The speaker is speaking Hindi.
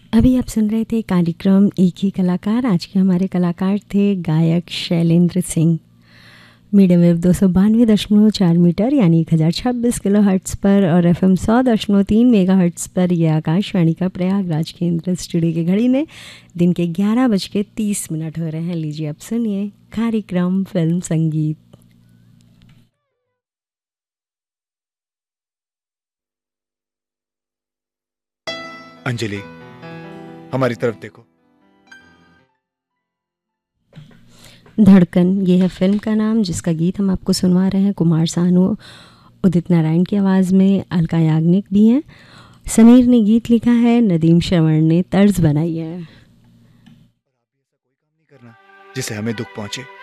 अभी आप सुन रहे थे कार्यक्रम एक ही कलाकार। आज के हमारे कलाकार थे गायक Shailendra Singh. Medium wave 292.4 metre यानी 1026 किलो हर्ट्ज़ पर और FM 100.3 मेगा हर्ट्ज़ पर यह आकाशवाणी का प्रयागराज केंद्र। स्टूडियो की घड़ी में दिन के 11:30 हो रहे हैं। लीजिए अब सुनिए कार्यक्रम फिल्म संगीत। अंजलि, हमारी तरफ देखो। धड़कन ये है फिल्म का नाम, जिसका गीत हम आपको सुनवा रहे हैं। कुमार सानू, उदित नारायण की आवाज़ में अलका याग्निक भी हैं। समीर ने गीत लिखा है, नदीम श्रवण ने तर्ज बनाई है। जिसे हमें दुख पहुंचे।